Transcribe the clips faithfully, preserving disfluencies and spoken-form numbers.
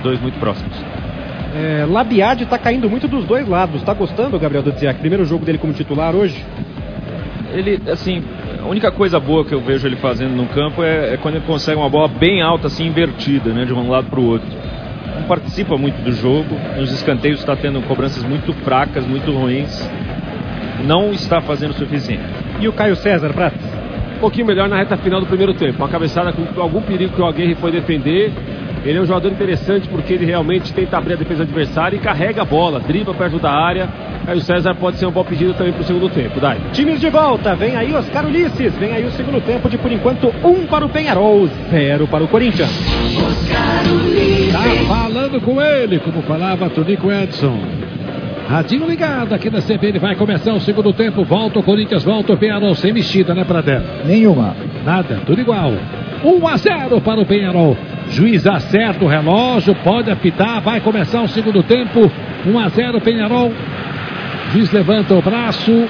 dois muito próximos. É, Labiade tá caindo muito dos dois lados. Tá gostando, Gabriel Dudziak? Primeiro jogo dele como titular hoje? Ele, assim, a única coisa boa que eu vejo ele fazendo no campo é, é quando ele consegue uma bola bem alta, assim, invertida, né, de um lado para o outro. Não participa muito do jogo, nos escanteios está tendo cobranças muito fracas, muito ruins. Não está fazendo o suficiente. E o Caio César, Prats? Um pouquinho melhor na reta final do primeiro tempo. Uma cabeçada com algum perigo que o Aguirre foi defender. Ele é um jogador interessante porque ele realmente tenta abrir a defesa adversária e carrega a bola, dribla perto da área. Aí o César pode ser um bom pedido também para o segundo tempo. Dai. Times de volta, vem aí Oscar Ulisses, vem aí o segundo tempo de por enquanto um para o Peñarol, zero para o Corinthians. Oscar Ulisses. Tá falando com ele, como falava Tonico Edson. Radinho ligado aqui na C B N, vai começar o segundo tempo, volta o Corinthians, volta o Peñarol, sem mexida, né, Pradel? Nenhuma. Nada, tudo igual. um a zero para o Peñarol. Juiz acerta o relógio, pode apitar, vai começar o segundo tempo. um a zero Peñarol. Juiz levanta o braço.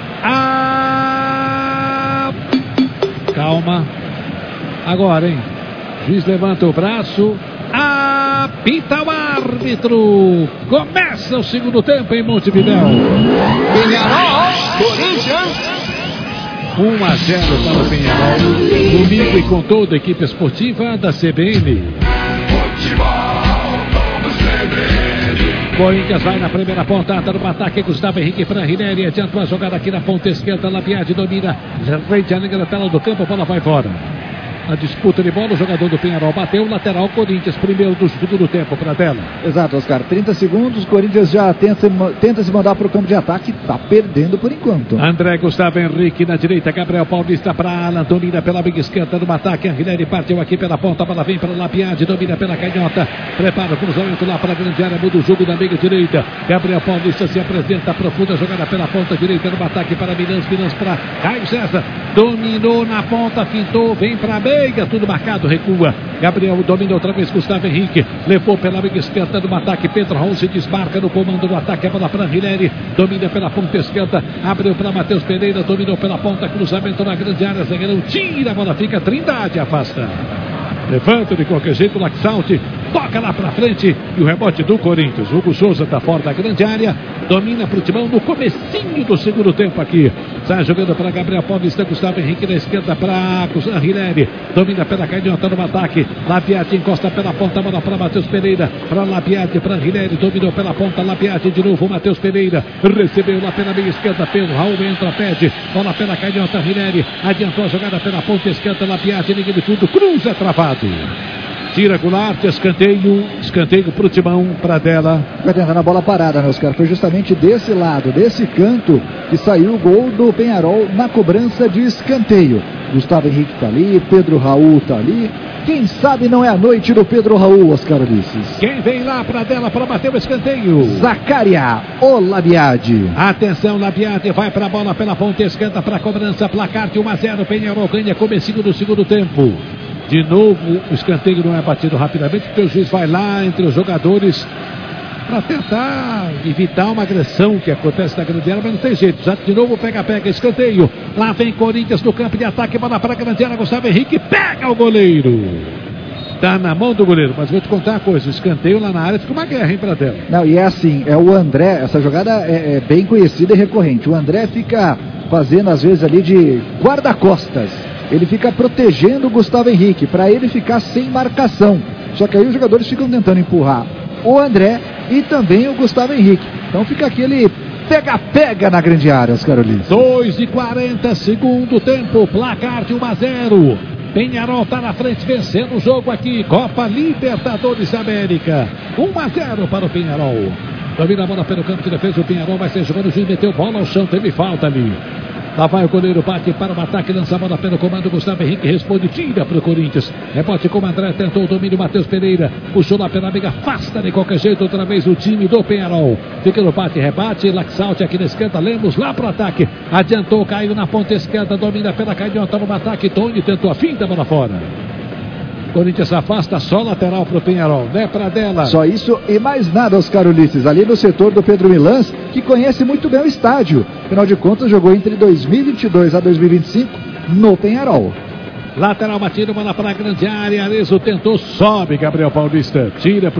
Ah! Calma. Agora, hein? Juiz levanta o braço. Apita o árbitro. Começa o segundo tempo em Montevidéu. Peñarol, Corinthians. um a zero para o Peñarol. Comigo e com toda a equipe esportiva da C B N. Corinthians vai na primeira pontada no ataque. Gustavo Henrique Franrinelli adianta uma jogada aqui na ponta esquerda. Labiade domina. Rede a linha na tela do campo. A bola vai fora. A disputa de bola, o jogador do Peñarol bateu, lateral Corinthians, primeiro do segundo tempo para a tela. Exato, Oscar, trinta segundos, Corinthians já tenta, tenta se mandar para o campo de ataque, está perdendo por enquanto. André Gustavo Henrique na direita, Gabriel Paulista para Alan, domina pela amiga esquerda do ataque, Henrique partiu aqui pela ponta, a bola vem para Labiade, domina pela canhota, prepara o cruzamento lá para a grande área, muda o jogo da amiga direita, Gabriel Paulista se apresenta, profunda jogada pela ponta direita no ataque para Milans, Milans para Caio César, dominou na ponta, fintou, vem para a meia, tudo marcado, recua. Gabriel domina outra vez, Gustavo Henrique, levou pela amiga esquerda do ataque, Pedro Raul se desmarca no comando do ataque, a bola para Rileri, domina pela ponta esquerda, abriu para Matheus Pereira, dominou pela ponta, cruzamento na grande área, zagueirão tira, a bola fica, Trindade afasta. Levanta de qualquer jeito, Laxalt toca lá pra frente e o rebote do Corinthians. Hugo Souza tá fora da grande área, domina pro Timão no comecinho do segundo tempo aqui. Sai jogando para Gabriel Paulista, Gustavo Henrique na esquerda para Rileri, domina pela canhota no ataque. Labiade encosta pela ponta, bola para Matheus Pereira, para Labiade, para Rileri, dominou pela ponta, Labiade de novo, Matheus Pereira recebeu lá pela meia esquerda, Pedro Raul entra, pede, bola pela canhota, Rileri adiantou a jogada pela ponta esquerda, Labiade, liga de fundo, cruza travado. Tira Goulart, escanteio, escanteio pro Timão, pra dela. Vai tentar na bola parada, né, Oscar? Foi justamente desse lado, desse canto, que saiu o gol do Peñarol na cobrança de escanteio. Gustavo Henrique tá ali, Pedro Raul tá ali. Quem sabe não é a noite do Pedro Raul, Oscar Ulisses. Quem vem lá pra dela pra bater o escanteio? Zacaria, o Labiade. Atenção, Labiade vai pra bola pela ponta esquerda pra cobrança, placar de um a zero, Peñarol ganha comecinho do segundo tempo. De novo, o escanteio não é batido rapidamente, porque o juiz vai lá entre os jogadores para tentar evitar uma agressão que acontece na grande área, mas não tem jeito. Já de novo, pega-pega, escanteio. Lá vem Corinthians no campo de ataque, bola para a grande área, Gustavo Henrique pega o goleiro. Tá na mão do goleiro, mas vou te contar uma coisa, o escanteio lá na área fica uma guerra, hein, Pradel? Não, e é assim, é o André, essa jogada é, é bem conhecida e recorrente. O André fica fazendo, às vezes, ali de guarda-costas. Ele fica protegendo o Gustavo Henrique, para ele ficar sem marcação. Só que aí os jogadores ficam tentando empurrar o André e também o Gustavo Henrique. Então fica aquele pega-pega na grande área, Oscar Ulisses. dois e quarenta, segundo tempo, placar de um a zero. Peñarol está na frente, vencendo o jogo aqui. Copa Libertadores América. um a zero para o Peñarol. Domina a bola pelo campo de defesa, o Peñarol vai ser jogando, o juiz meteu bola ao chão, teve falta ali. Lá vai o goleiro, bate para o ataque, lança a bola pelo comando, Gustavo Henrique responde, tira para o Corinthians. Rebote com o André, tentou o domínio, Matheus Pereira, puxou lá pela amiga, afasta de qualquer jeito, outra vez o time do Peñarol. Fica no bate, rebate, Laxalt aqui na esquerda, Lemos lá para o ataque, adiantou, caiu na ponta esquerda, domina pela canhota no ataque, Tony tentou a finta, bola fora. Corinthians afasta, só lateral para o Peñarol, né, pra dela. Só isso e mais nada, Oscar Ulisses, ali no setor do Pedro Milans, que conhece muito bem o estádio. Afinal de contas, jogou entre dois mil e vinte e dois a dois mil e vinte e cinco no Peñarol. Lateral batido, bola para a grande área, Arezzo tentou, sobe Gabriel Paulista, tira pro